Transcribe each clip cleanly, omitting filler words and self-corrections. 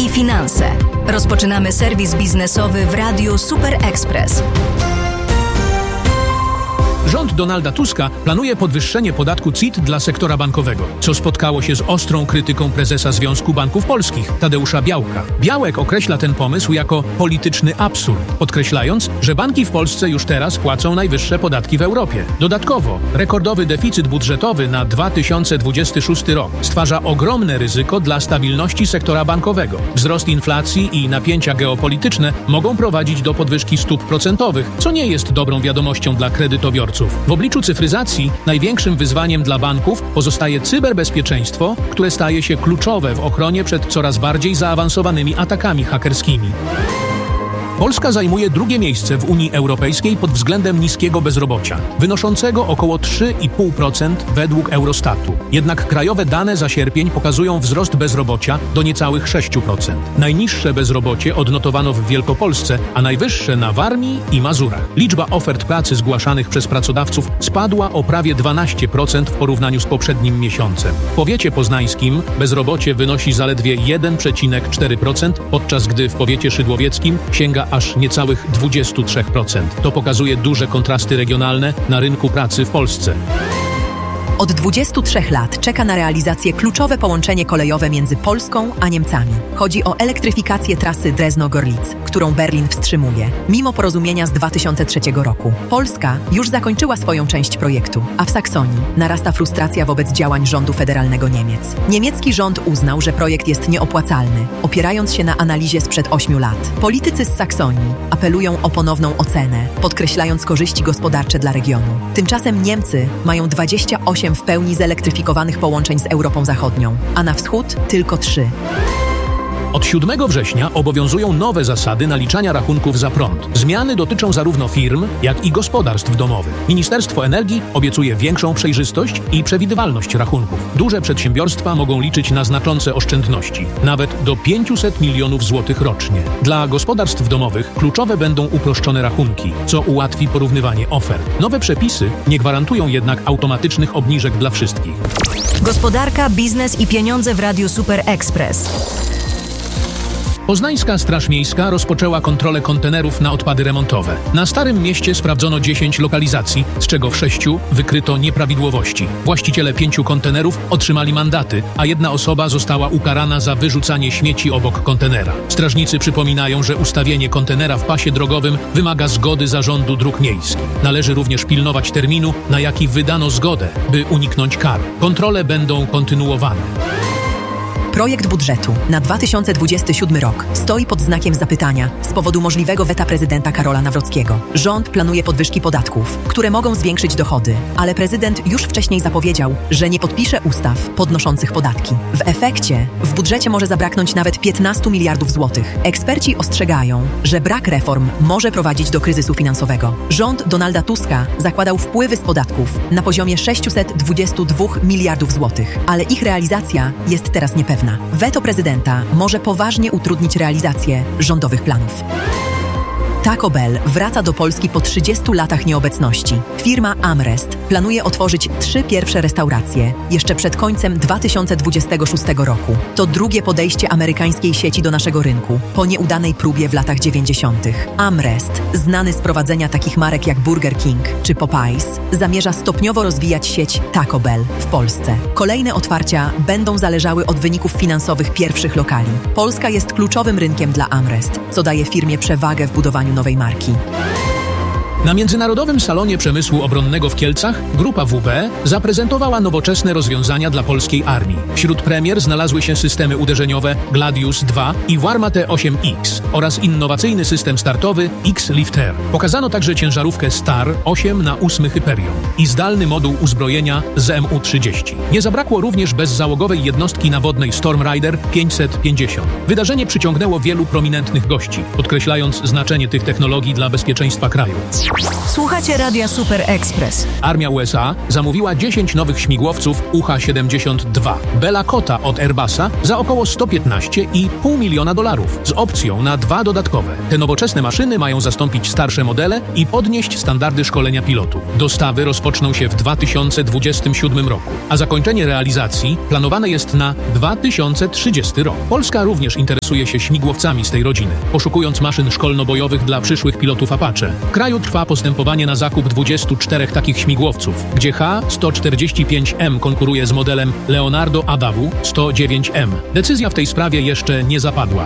i finanse. Rozpoczynamy serwis biznesowy w Radiu Super Express. Rząd Donalda Tuska planuje podwyższenie podatku CIT dla sektora bankowego, co spotkało się z ostrą krytyką prezesa Związku Banków Polskich, Tadeusza Białka. Białek określa ten pomysł jako polityczny absurd, podkreślając, że banki w Polsce już teraz płacą najwyższe podatki w Europie. Dodatkowo, rekordowy deficyt budżetowy na 2026 rok stwarza ogromne ryzyko dla stabilności sektora bankowego. Wzrost inflacji i napięcia geopolityczne mogą prowadzić do podwyżki stóp procentowych, co nie jest dobrą wiadomością dla kredytobiorców. W obliczu cyfryzacji największym wyzwaniem dla banków pozostaje cyberbezpieczeństwo, które staje się kluczowe w ochronie przed coraz bardziej zaawansowanymi atakami hakerskimi. Polska zajmuje drugie miejsce w Unii Europejskiej pod względem niskiego bezrobocia, wynoszącego około 3,5% według Eurostatu. Jednak krajowe dane za sierpień pokazują wzrost bezrobocia do niecałych 6%. Najniższe bezrobocie odnotowano w Wielkopolsce, a najwyższe na Warmii i Mazurach. Liczba ofert pracy zgłaszanych przez pracodawców spadła o prawie 12% w porównaniu z poprzednim miesiącem. W powiecie poznańskim bezrobocie wynosi zaledwie 1,4%, podczas gdy w powiecie szydłowieckim sięga aż niecałych 23%. To pokazuje duże kontrasty regionalne na rynku pracy w Polsce. Od 23 lat czeka na realizację kluczowe połączenie kolejowe między Polską a Niemcami. Chodzi o elektryfikację trasy Drezno-Gorlic, którą Berlin wstrzymuje, mimo porozumienia z 2003 roku. Polska już zakończyła swoją część projektu, a w Saksonii narasta frustracja wobec działań rządu federalnego Niemiec. Niemiecki rząd uznał, że projekt jest nieopłacalny, opierając się na analizie sprzed 8 lat. Politycy z Saksonii apelują o ponowną ocenę, podkreślając korzyści gospodarcze dla regionu. Tymczasem Niemcy mają 28 w pełni zelektryfikowanych połączeń z Europą Zachodnią, a na wschód tylko 3. Od 7 września obowiązują nowe zasady naliczania rachunków za prąd. Zmiany dotyczą zarówno firm, jak i gospodarstw domowych. Ministerstwo Energii obiecuje większą przejrzystość i przewidywalność rachunków. Duże przedsiębiorstwa mogą liczyć na znaczące oszczędności, nawet do 500 milionów złotych rocznie. Dla gospodarstw domowych kluczowe będą uproszczone rachunki, co ułatwi porównywanie ofert. Nowe przepisy nie gwarantują jednak automatycznych obniżek dla wszystkich. Gospodarka, biznes i pieniądze w Radiu Super Express. Poznańska Straż Miejska rozpoczęła kontrolę kontenerów na odpady remontowe. Na Starym Mieście sprawdzono 10 lokalizacji, z czego w 6 wykryto nieprawidłowości. Właściciele 5 kontenerów otrzymali mandaty, a 1 osoba została ukarana za wyrzucanie śmieci obok kontenera. Strażnicy przypominają, że ustawienie kontenera w pasie drogowym wymaga zgody Zarządu Dróg Miejskich. Należy również pilnować terminu, na jaki wydano zgodę, by uniknąć kar. Kontrole będą kontynuowane. Projekt budżetu na 2027 rok stoi pod znakiem zapytania z powodu możliwego weta prezydenta Karola Nawrockiego. Rząd planuje podwyżki podatków, które mogą zwiększyć dochody, ale prezydent już wcześniej zapowiedział, że nie podpisze ustaw podnoszących podatki. W efekcie w budżecie może zabraknąć nawet 15 miliardów złotych. Eksperci ostrzegają, że brak reform może prowadzić do kryzysu finansowego. Rząd Donalda Tuska zakładał wpływy z podatków na poziomie 622 miliardów złotych, ale ich realizacja jest teraz niepewna. Weto prezydenta może poważnie utrudnić realizację rządowych planów. Taco Bell wraca do Polski po 30 latach nieobecności. Firma Amrest planuje otworzyć 3 pierwsze restauracje jeszcze przed końcem 2026 roku. To drugie podejście amerykańskiej sieci do naszego rynku, po nieudanej próbie w latach 90. Amrest, znany z prowadzenia takich marek jak Burger King czy Popeyes, zamierza stopniowo rozwijać sieć Taco Bell w Polsce. Kolejne otwarcia będą zależały od wyników finansowych pierwszych lokali. Polska jest kluczowym rynkiem dla Amrest, co daje firmie przewagę w budowaniu nowej marki. Na Międzynarodowym Salonie Przemysłu Obronnego w Kielcach grupa WB zaprezentowała nowoczesne rozwiązania dla polskiej armii. Wśród premier znalazły się systemy uderzeniowe Gladius 2 i Warma T8X oraz innowacyjny system startowy X-Lifter. Pokazano także ciężarówkę Star 8 na 8 Hyperion i zdalny moduł uzbrojenia z MU-30. Nie zabrakło również bezzałogowej jednostki nawodnej Storm Rider 550. Wydarzenie przyciągnęło wielu prominentnych gości, podkreślając znaczenie tych technologii dla bezpieczeństwa kraju. Słuchacie Radia Super Express. Armia USA zamówiła 10 nowych śmigłowców UH-72 Bella Cota od Airbusa za około $115,5 miliona z opcją na 2 dodatkowe. Te nowoczesne maszyny mają zastąpić starsze modele i podnieść standardy szkolenia pilotów. Dostawy rozpoczną się w 2027 roku, a zakończenie realizacji planowane jest na 2030 rok. Polska również interesuje się śmigłowcami z tej rodziny, poszukując maszyn szkolno-bojowych dla przyszłych pilotów Apache. W kraju trwa postępowanie na zakup 24 takich śmigłowców, gdzie H-145M konkuruje z modelem Leonardo AW-109M. Decyzja w tej sprawie jeszcze nie zapadła.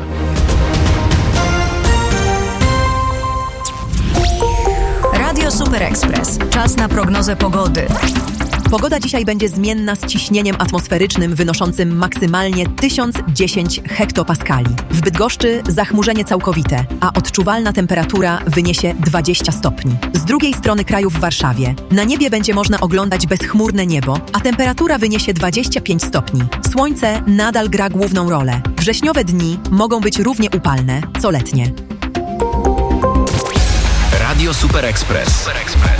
Radio Super Express. Czas na prognozę pogody. Pogoda dzisiaj będzie zmienna z ciśnieniem atmosferycznym wynoszącym maksymalnie 1010 hektopaskali. W Bydgoszczy zachmurzenie całkowite, a odczuwalna temperatura wyniesie 20 stopni. Z drugiej strony kraju w Warszawie na niebie będzie można oglądać bezchmurne niebo, a temperatura wyniesie 25 stopni. Słońce nadal gra główną rolę. Wrześniowe dni mogą być równie upalne co letnie. Radio Super Express.